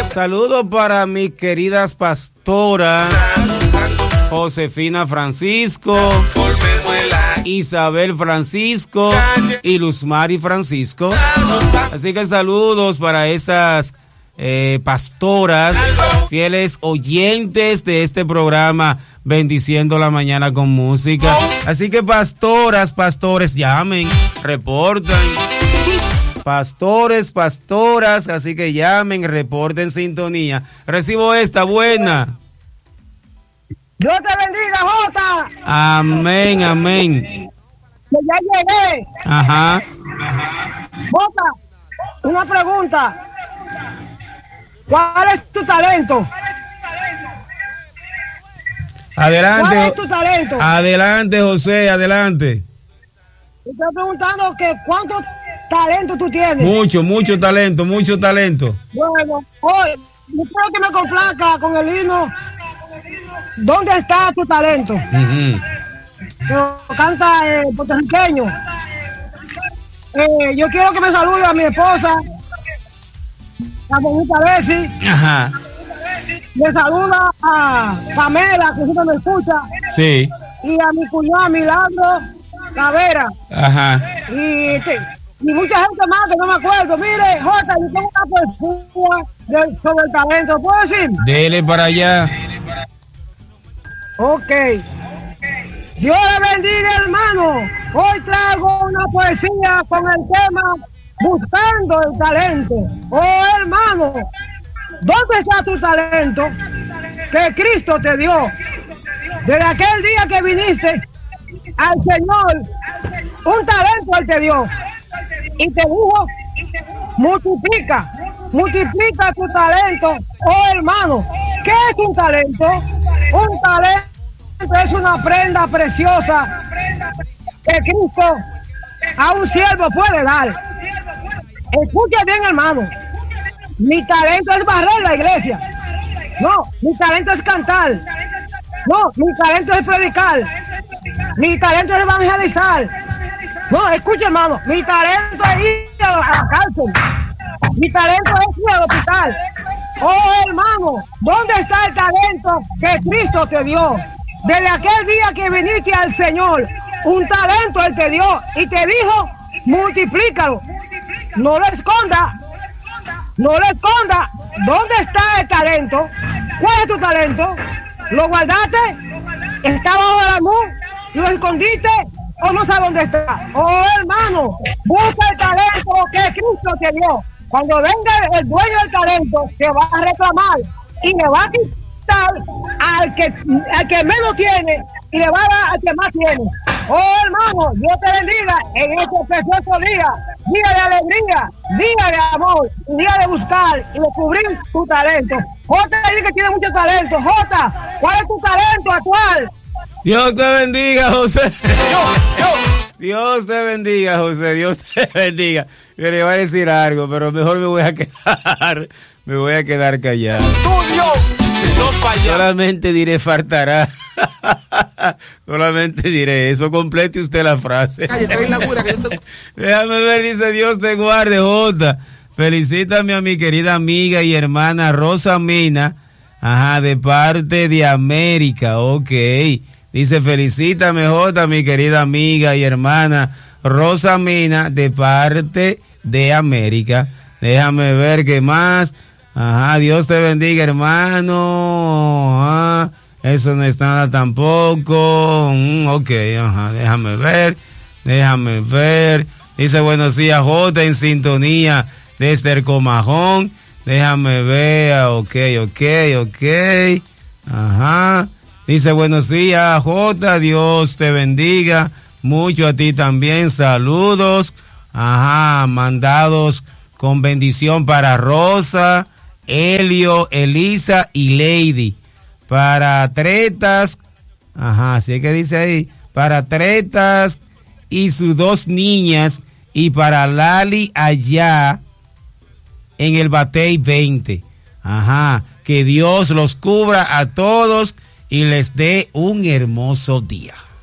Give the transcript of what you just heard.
Saludos para mis queridas pastoras Josefina Francisco, Isabel Francisco y Luzmari Francisco. Así que saludos para esas pastoras, fieles oyentes de este programa Bendiciendo la Mañana con Música. Así que pastoras, pastores, llamen, reporten. Pastores, pastoras, así que llamen, reporten sintonía. Recibo esta buena. Dios te bendiga, Jota. Amén, amén. Que ya llegué. Ajá. Jota, una pregunta. ¿Cuál es tu talento? Adelante. ¿Cuál es tu talento? Adelante, José, adelante. Estoy preguntando que cuánto talento tú tienes. Mucho talento, mucho talento. Bueno, hoy, yo creo que me complazca con el himno ¿Dónde está tu talento? Que lo canta puertorriqueño. Yo quiero que me salude a mi esposa, la bonita Bessie. Ajá. Me saluda a Pamela, que siempre me escucha. Sí. Y a mi cuñada Milagro Cavera. Ajá. Y mucha gente más que no me acuerdo. Mire, Jota, yo tengo una poesía sobre el talento. ¿Puedo decir? Dele para allá. Ok. Dios le bendiga, hermano. Hoy traigo una poesía con el tema Buscando el talento. Oh, hermano, ¿dónde está tu talento que Cristo te dio? Desde aquel día que viniste al Señor, un talento Él te dio. Y te dijo, multiplica tu talento. Oh, hermano, ¿qué es un talento? Un talento es una prenda preciosa que Cristo a un siervo puede dar. Escucha bien, hermano. Mi talento es barrer la iglesia. No, mi talento es cantar. No, mi talento es predicar. Mi talento es evangelizar. No, escucha, hermano. Mi talento es ir a la cárcel. Mi talento es ir al hospital. Oh, hermano, ¿dónde está el talento que Cristo te dio? Desde aquel día que viniste al Señor, un talento Él te dio y te dijo, multiplícalo. No lo esconda. No lo esconda. ¿Dónde está el talento? ¿Cuál es tu talento? ¿Lo guardaste? ¿Está bajo la luz? ¿Lo escondiste? ¿O no sabes dónde está? Oh, hermano, busca el talento que Cristo te dio. Cuando venga el dueño del talento, te va a reclamar y le va a quitar al que menos tiene y le va a dar al que más tiene. Oh, hermano, Dios te bendiga en este precioso día. Día de alegría, día de amor, día de buscar y descubrir tu talento. Jota dice que tiene mucho talento. Jota, ¿cuál es tu talento actual? Dios te bendiga, José. Dios te bendiga, José. Dios te bendiga. Yo le iba a decir algo, pero mejor me voy a quedar callado. Solamente diré faltará. Solamente diré eso. Complete usted la frase. Déjame ver, dice Dios te guarde, Jota. Felicítame a mi querida amiga y hermana Rosa Mina. Ajá, de parte de América. Ok. Dice, felicítame, Jota, mi querida amiga y hermana Rosa Mina, de parte de América. Déjame ver qué más. Ajá, Dios te bendiga, hermano. Ajá, eso no es nada tampoco. Ok, ajá, déjame ver. Dice, buenos días, Jota, en sintonía desde el Comajón. Déjame ver, ok. Ajá. Dice, buenos días, Jota, Dios te bendiga, mucho a ti también, saludos, ajá, mandados con bendición para Rosa, Helio, Elisa y Lady, para Tretas, ajá, así que dice ahí, para Tretas y sus dos niñas, y para Lali allá en el Batey 20, ajá, que Dios los cubra a todos y les dé un hermoso día.